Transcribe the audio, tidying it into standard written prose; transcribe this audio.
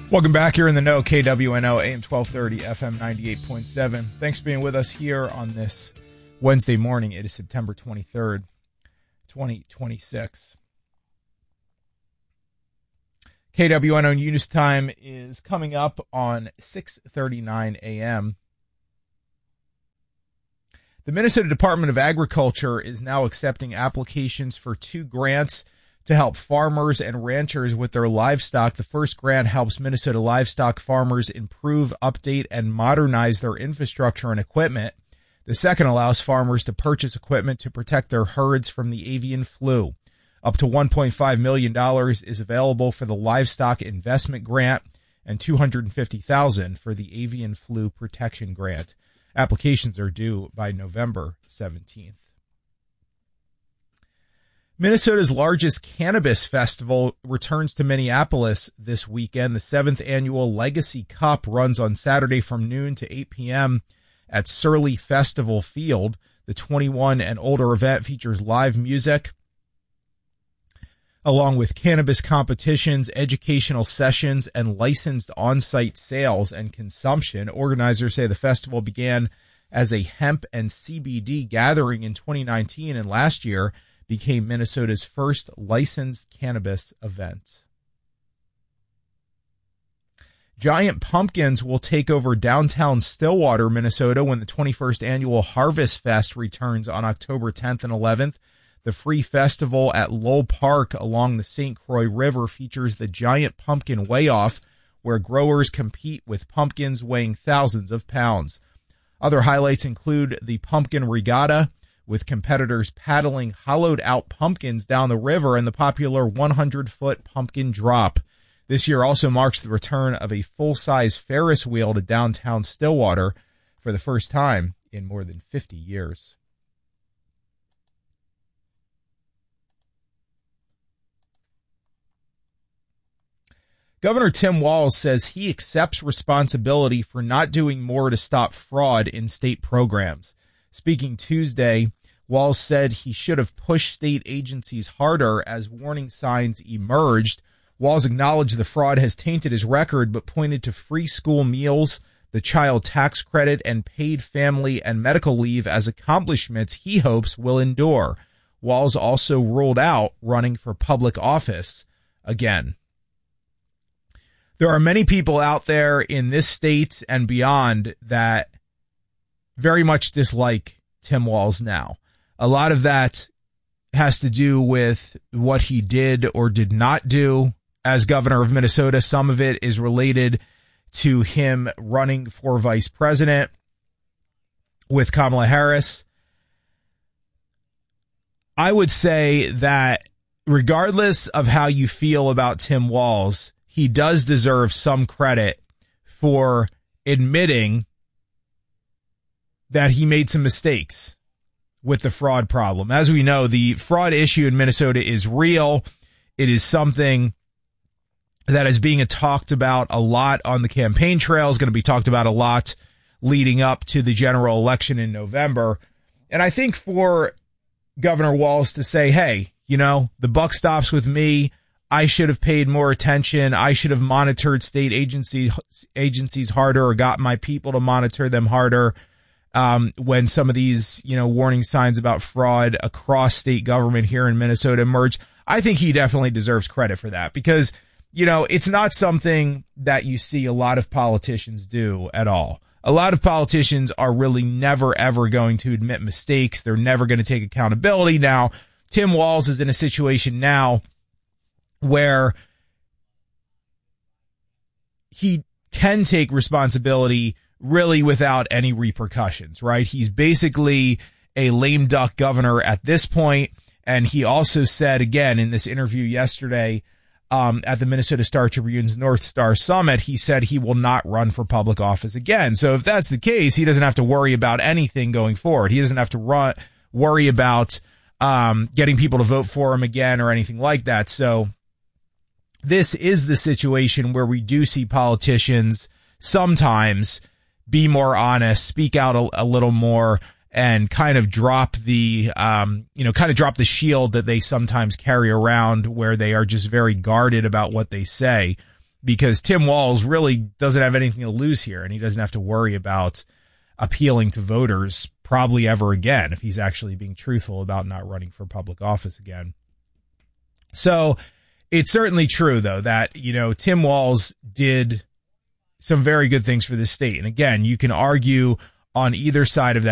Welcome back here in the know, KWNO, AM 1230, FM 98.7. Thanks for being with us here on this Wednesday morning. It is September 23rd, 2026. KWNO News Time is coming up on 6:39 a.m. The Minnesota Department of Agriculture is now accepting applications for 2 grants to help farmers and ranchers with their livestock. The first grant helps Minnesota livestock farmers improve, update, and modernize their infrastructure and equipment. The second allows farmers to purchase equipment to protect their herds from the avian flu. Up to $1.5 million is available for the Livestock Investment Grant and $250,000 for the Avian Flu Protection Grant. Applications are due by November 17th. Minnesota's largest cannabis festival returns to Minneapolis this weekend. The 7th annual Legacy Cup runs on Saturday from noon to 8 p.m. at Surly Festival Field. The 21 and older event features live music, along with cannabis competitions, educational sessions, and licensed on-site sales and consumption. Organizers say the festival began as a hemp and CBD gathering in 2019, and last year became Minnesota's first licensed cannabis event. Giant pumpkins will take over downtown Stillwater, Minnesota, when the 21st annual Harvest Fest returns on October 10th and 11th. The free festival at Lowell Park along the St. Croix River features the Giant Pumpkin Weigh-Off, where growers compete with pumpkins weighing thousands of pounds. Other highlights include the Pumpkin Regatta, with competitors paddling hollowed-out pumpkins down the river, and the popular 100-foot pumpkin drop. This year also marks the return of a full-size Ferris wheel to downtown Stillwater for the first time in more than 50 years. Governor Tim Walz says he accepts responsibility for not doing more to stop fraud in state programs. Speaking Tuesday, Walz said he should have pushed state agencies harder as warning signs emerged. Walz acknowledged the fraud has tainted his record, but pointed to free school meals, the child tax credit, and paid family and medical leave as accomplishments he hopes will endure. Walz also ruled out running for public office again. There are many people out there in this state and beyond that very much dislike Tim Walz now. A lot of that has to do with what he did or did not do as governor of Minnesota. Some of it is related to him running for vice president with Kamala Harris. I would say that regardless of how you feel about Tim Walz, he does deserve some credit for admitting that he made some mistakes with the fraud problem. As we know, the fraud issue in Minnesota is real. It is something that is being talked about a lot on the campaign trail, is going to be talked about a lot leading up to the general election in November. And I think for Governor Walz to say, hey, the buck stops with me. I should have paid more attention. I should have monitored state agencies harder, or got my people to monitor them harder. When some of these, warning signs about fraud across state government here in Minnesota emerged, I think he definitely deserves credit for that, because, it's not something that you see a lot of politicians do at all. A lot of politicians are really never, ever going to admit mistakes. They're never going to take accountability. Now, Tim Walz is in a situation now where he can take responsibility really without any repercussions, right? He's basically a lame duck governor at this point. And he also said again in this interview yesterday at the Minnesota Star Tribune's North Star Summit, he said he will not run for public office again. So if that's the case, he doesn't have to worry about anything going forward. He doesn't have to worry about getting people to vote for him again or anything like that. So this is the situation where we do see politicians sometimes be more honest, speak out a little more, and kind of drop the, drop the shield that they sometimes carry around, where they are just very guarded about what they say. because Tim Walz really doesn't have anything to lose here, and he doesn't have to worry about appealing to voters probably ever again if he's actually being truthful about not running for public office again. So it's certainly true, though, that, Tim Walz did some very good things for this state. And again, you can argue on either side of that